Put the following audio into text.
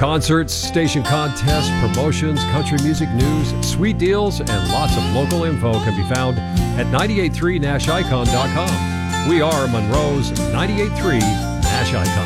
Concerts, station contests, promotions, country music news, sweet deals, and lots of local info can be found at 983nashicon.com. We are Monroe's 98.3 Nash Icon.